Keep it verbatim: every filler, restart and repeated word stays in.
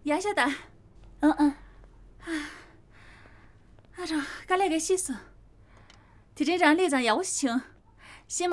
压下蛋。 嗯嗯。 啊，这赶来个洗漱。提这张列张要我请。